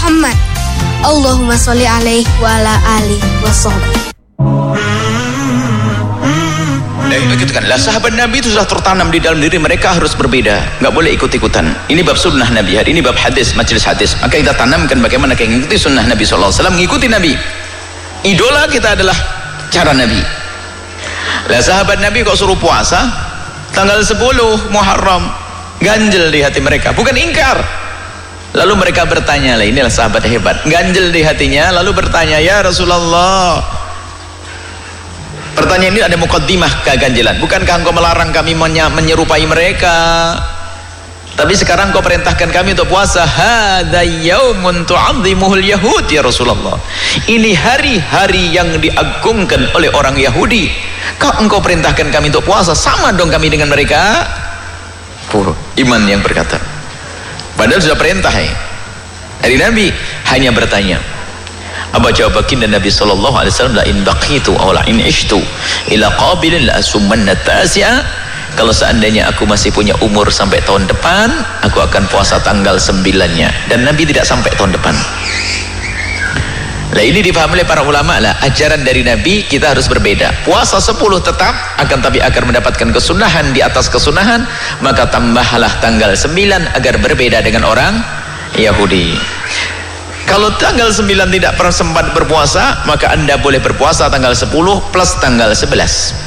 Muhammad. Allahumma sholli alaihi wa ala alihi wasahbihi. Begitu kan, lah sahabat Nabi itu sudah tertanam di dalam diri mereka harus berbeda, nggak boleh ikut-ikutan. Ini bab sunnah Nabi, hari ini bab hadis, majelis hadis. Maka kita tanamkan bagaimana kita mengikuti sunnah Nabi SAW, mengikuti Nabi. Idola kita adalah cara Nabi. Lah sahabat Nabi kok suruh puasa tanggal 10 Muharram, ganjel di hati mereka, bukan ingkar. Lalu mereka bertanya, lah inilah sahabat hebat, ganjel di hatinya, lalu bertanya, ya Rasulullah, pertanyaan ini ada mukaddimah keganjilan. Bukankah engkau melarang kami menyerupai mereka? Tapi sekarang kau perintahkan kami untuk puasa. Hadza yaumun tu'azzimuhul yahud ya Rasulullah. Ini hari-hari yang diagungkan oleh orang Yahudi. Kau engkau perintahkan kami untuk puasa, sama dong kami dengan mereka? Iman yang berkata. Padahal sudah perintah ya. Dari Nabi hanya bertanya. Apa jawab baginda Nabi sallallahu alaihi wasallam, la in baqitu aw la in ishtu ila qabilin la asummanna tasi'a. Kalau seandainya aku masih punya umur sampai tahun depan, aku akan puasa tanggal 9-nya. Dan Nabi tidak sampai tahun depan. Nah ini dipahami oleh para ulama lah, ajaran dari Nabi kita harus berbeda. Puasa 10 tetap, akan tapi agar mendapatkan kesunahan di atas kesunahan, maka tambahlah tanggal 9 agar berbeda dengan orang Yahudi. Kalau tanggal 9 tidak pernah sempat berpuasa, maka Anda boleh berpuasa tanggal 10 plus tanggal 11.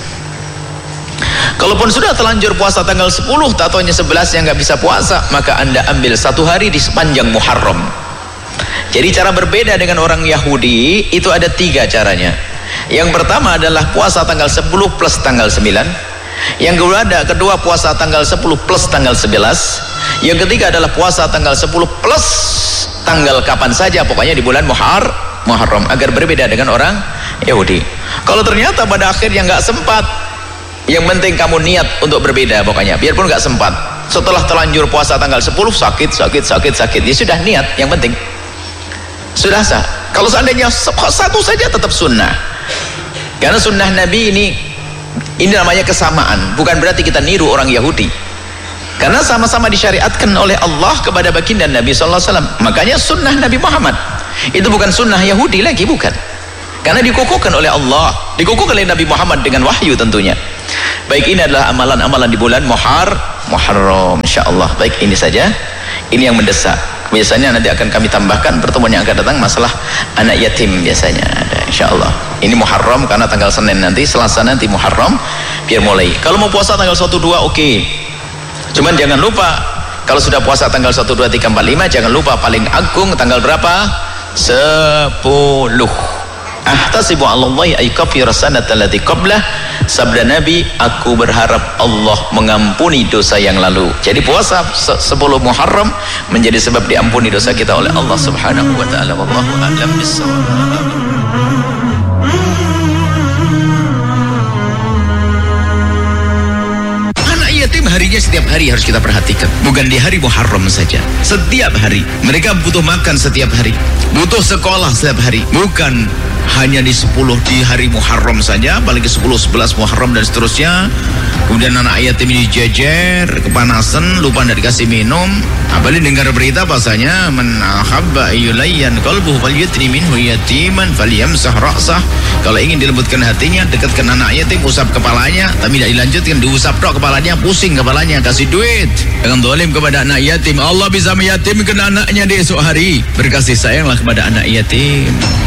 Kalaupun sudah terlanjur puasa tanggal 10, tatonya 11 yang nggak bisa puasa, maka Anda ambil 1 hari di sepanjang Muharram. Jadi cara berbeda dengan orang Yahudi itu ada 3 caranya. Yang pertama adalah puasa tanggal 10 plus tanggal 9. Yang kedua puasa tanggal 10 plus tanggal 11. Yang ketiga adalah puasa tanggal 10 plus tanggal kapan saja, pokoknya di bulan Muharram, agar berbeda dengan orang Yahudi. Kalau ternyata pada akhirnya nggak sempat, yang penting kamu niat untuk berbeda pokoknya, biarpun nggak sempat. Setelah terlanjur puasa tanggal 10 sakit, ya sudah niat, yang penting sudah sah. Kalau seandainya satu saja tetap sunnah, karena sunnah Nabi ini namanya kesamaan, bukan berarti kita niru orang Yahudi, karena sama-sama disyariatkan oleh Allah kepada baginda Nabi SAW. Makanya sunnah Nabi Muhammad itu bukan sunnah Yahudi lagi, bukan, karena dikukuhkan oleh Allah, dikukuhkan oleh Nabi Muhammad dengan wahyu tentunya. Baik, ini adalah amalan-amalan di bulan Muharram, insyaallah. Baik, ini saja, ini yang mendesak. Biasanya nanti akan kami tambahkan pertemuan yang akan datang masalah anak yatim, biasanya ada insyaallah. Ini Muharram karena tanggal Senin nanti, Selasa nanti Muharram, biar mulai. Kalau mau puasa tanggal 1, 2 oke. Cuman jangan lupa, kalau sudah puasa tanggal 1, 2, 3, 4, 5, jangan lupa paling agung tanggal berapa? 10. Ahtasibu 'alallahi ay kafira sanata allati qablah. Sabda Nabi, aku berharap Allah mengampuni dosa yang lalu. Jadi puasa 10 Muharram menjadi sebab diampuni dosa kita oleh Allah Subhanahu wa taala. Wallahu a'lam bissawab. Yatim harinya setiap hari harus kita perhatikan, bukan di hari Muharram saja, setiap hari. Mereka butuh makan setiap hari, butuh sekolah setiap hari, bukan hanya di 10 di hari Muharram saja, apalagi 10, 11 Muharram dan seterusnya. Kemudian anak yatim dijejer, kepanasan, lupa tidak dikasih minum. Apalagi dengar berita bahasanya, man ahabba yulayyan qalbuhu falyutri minhu yatiman falyamsah ra'sah. Kalau ingin dilembutkan hatinya, dekatkan anak yatim, usap kepalanya, tapi tidak dilanjutkan, diusap tok kepalanya, pusing kepalanya, kasih duit. Jangan zalim kepada anak yatim. Allah bisa meyatimkan anaknya di esok hari. Berkasih sayanglah kepada anak yatim.